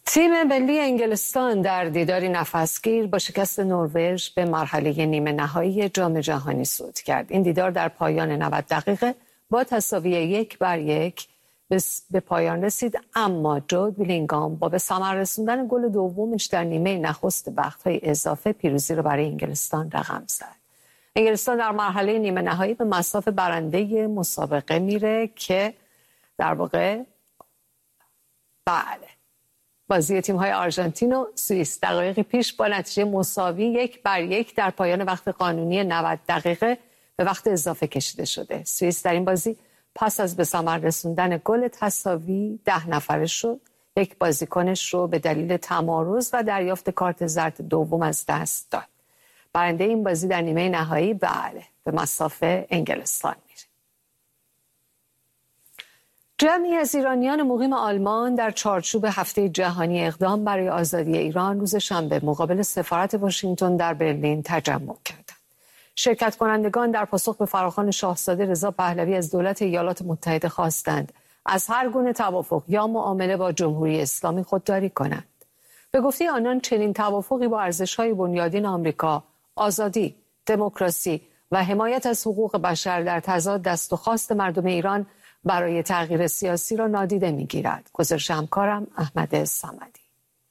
تیم ملی انگلستان در دیداری نفسگیر با شکست نروژ به مرحله نیمه نهایی جام جهانی صعود کرد. این دیدار در پایان 90 دقیقه با تساوی 1-1 به پایان رسید، اما جود بلینگهام با به ثمر رسوندن گل دومش در نیمه نخست وقت‌های اضافه پیروزی رو برای انگلستان رقم زد. انگلستان در مرحله نیمه نهایی به مصاف برنده مسابقه میره که در واقع بازی تیم‌های آرژانتین و سوئیس دقایقی پیش با نتیجه مساوی 1-1 در پایان وقت قانونی 90 دقیقه به وقت اضافه کشیده شده. سوئیس در این بازی پس از به ثمر رسوندن گل تساوی 10 نفره شد. یک بازیکنش رو به دلیل تمارض و دریافت کارت زرد دوم از دست داد. برنده این بازی در نیمه نهایی به مصاف انگلستان میره. جمعی از ایرانیان مقیم آلمان در چارچوب هفته جهانی اقدام برای آزادی ایران روز شنبه مقابل سفارت واشنگتن در برلین تجمع کردند. شرکت کنندگان در پاسخ به فراخوان شاهزاده رضا پهلوی از دولت ایالات متحده خواستند از هر گونه توافق یا معامله با جمهوری اسلامی خودداری کنند. به گفته آنان چنین توافقی با ارزش‌های بنیادین آمریکا، آزادی، دموکراسی و حمایت از حقوق بشر در تضاد است و خواست مردم ایران برای تغییر سیاسی را نادیده می‌گیرد. گزارش همکارم احمد صمدی.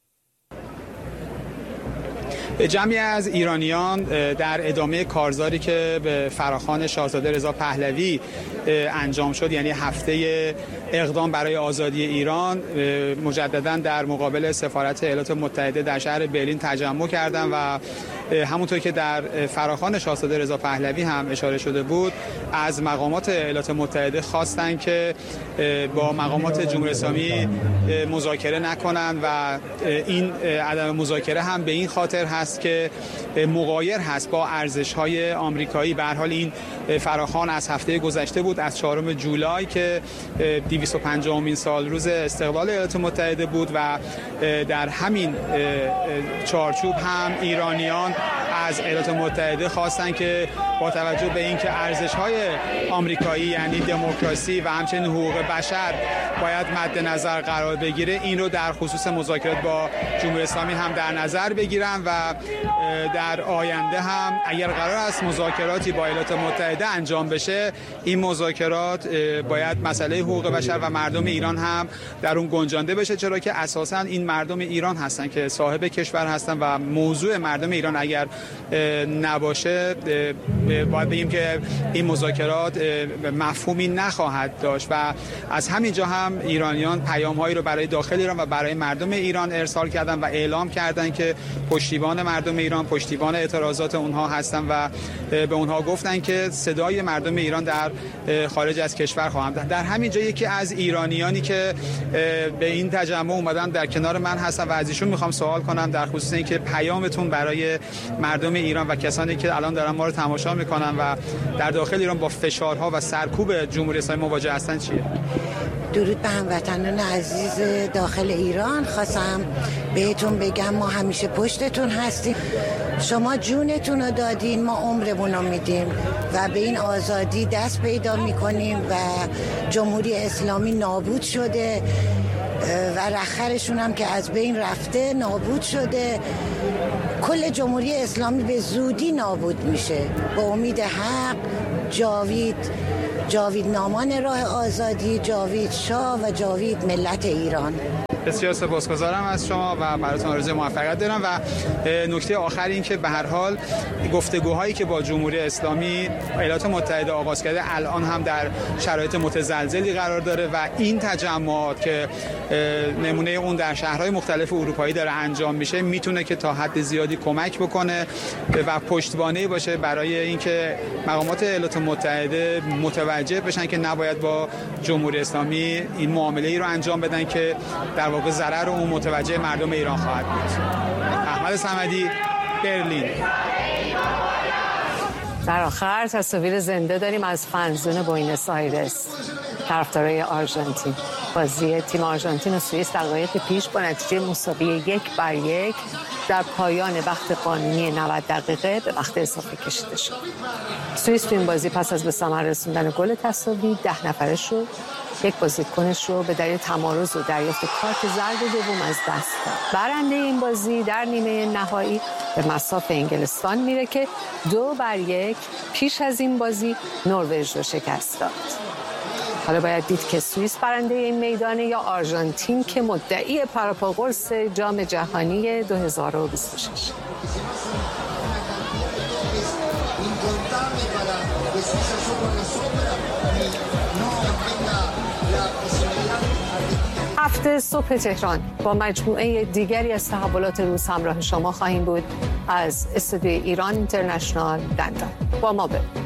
جمعی از ایرانیان در ادامه کارزاری که به فراخوان شاهزاده رضا پهلوی انجام شد، یعنی هفته اقدام برای آزادی ایران، مجددا در مقابل سفارت ایالات متحده در شهر برلین تجمع کردند و همونطور که در فراخوان شاهزاده رضا پهلوی هم اشاره شده بود، از مقامات ایالات متحده خواستند که با مقامات جمهوری اسلامی مذاکره نکنند و این عدم مذاکره هم به این خاطر هست که مغایر هست با ارزش‌های آمریکایی. به هر حال این فراخوان از هفته گذشته بود، از 4 جولای که 250مین سال روز استقلال ایالات متحده بود و در همین چارچوب هم ایرانیان از ایالات متحده خواستن که با توجه به اینکه ارزش‌های آمریکایی یعنی دموکراسی و همچنین حقوق بشر باید مد نظر قرار بگیره، این رو در خصوص مذاکرات با جمهوری اسلامی هم در نظر بگیرن و در آینده هم اگر قرار است مذاکراتی با ایالات متحده انجام بشه، این مذاکرات باید مسئله حقوق بشر و مردم ایران هم در اون گنجانده بشه، چرا که اساساً این مردم ایران هستن که صاحب کشور هستن و موضوع مردم ایران اگر نباشه باید بگیم که این مذاکرات مفهومی نخواهد داشت. و از همینجا هم ایرانیان پیام‌هایی رو برای داخل ایران و برای مردم ایران ارسال کردن و اعلام کردن که پشتیبان مردم ایران، پشتیبان اعتراضات اونها هستن و به اونها گفتن که صدای مردم ایران در خارج از کشور خواهند بود. در همین جا یکی از ایرانیانی که به این تجمع اومدن در کنار من هستن و از ایشون میخوام سوال کنم در خصوص اینکه پیامتون برای مردم ایران و کسانی که الان دارن ما رو تماشا میکنن و در داخل ایران با فشارها و سرکوب جمهوری اسلامی مواجه هستن چیه؟ درود به هموطنان عزیز داخل ایران. خواستم بهتون بگم ما همیشه پشتتون هستیم. شما جونتون رو دادین، ما عمرمون رو میدیم و به این آزادی دست پیدا میکنیم و جمهوری اسلامی نابود شده و رخرشون هم که از بین رفته نابود شده. کل جمهوری اسلامی به زودی نابود میشه. با امید حق، جاوید نامان راه آزادی، جاوید شاه و جاوید ملت ایران. بسیار سپاسگزارم از شما و براتون آرزوی موفقیت دارم. و نکته آخر این که به هر حال گفتگوهایی که با جمهوری اسلامی ایالات متحده آغاز کرده الان هم در شرایط متزلزلی قرار داره و این تجمعات که نمونه اون در شهرهای مختلف اروپایی داره انجام میشه میتونه که تا حد زیادی کمک بکنه و پشتوانه باشه برای اینکه مقامات ایالات متحده متوجه بشن که نباید با جمهوری اسلامی این معامله ای رو انجام بدن که در واقع ضرر اون متوجه مردم ایران خواهد بود. احمد صمدی، برلین. در آخر تصاویر زنده داریم از فنزون بوینس آیرس، طرفدارای آرژانتین. بازی تیم آرژانتین و سوئیس دقایق پیش با نتیجه مساوی 1-1 در پایان وقت قانونی 90 دقیقه به وقت اضافه کشیده شد. سوئیس تو این بازی پس از به ثمر رسوندن گل تساوی 10 نفره شد. یک بازیکنش رو به دلیل تمارض و دریافت کارت زرد دوم از دست داد. برنده این بازی در نیمه نهایی به مصاف انگلستان میره که 2-1 پیش از این بازی نروژ رو شکست داد. حالا باید دید که سوئیس برنده این میدانه یا آرژانتین که مدعی پراپاگورس جام جهانی 2026. هفته صبح تهران با مجموعه دیگری از تحولات روز همراه شما خواهیم بود از استودیوی ایران اینترنشنال لندن. با ما باشید.